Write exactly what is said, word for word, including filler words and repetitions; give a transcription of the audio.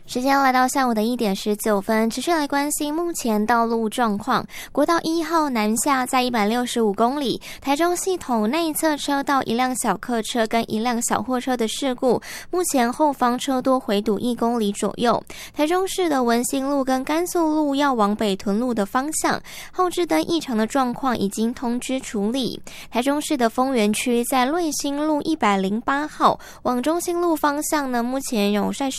时间来到下午的一点十九分，持续来关心目前道路状况。国道一号南下在一百六十五公里，台中系统内侧车道一辆小客车跟一辆小货车的事故，目前后方车多回堵一公里左右。台中市的文心路跟甘肃路要往北屯路的方向，后置灯异常的状况已经通知处理。台中市的丰原区在瑞兴路一百零八号往中心路方向呢，目前有在